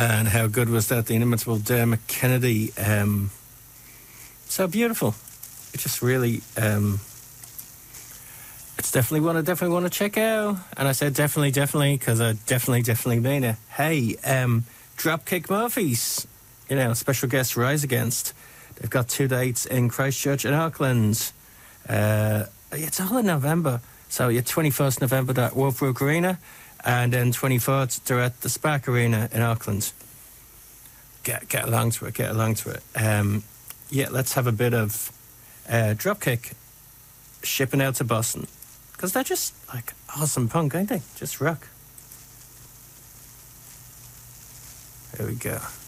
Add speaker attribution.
Speaker 1: And how good was that? The inimitable Dermot Kennedy. So beautiful. It just really... it's definitely one I definitely want to check out. And I said definitely, because I definitely mean it. Hey, Dropkick Murphys, you know, special guest Rise Against. They've got 2 dates in Christchurch and Auckland. It's all in November. So your 21st November at Wolfbrook Arena, and then 23rd they're at the Spark Arena in Auckland. Get along to it. Yeah, let's have a bit of Dropkick shipping out to Boston. Because they're just, like, awesome punk, ain't they? Just rock. There we go.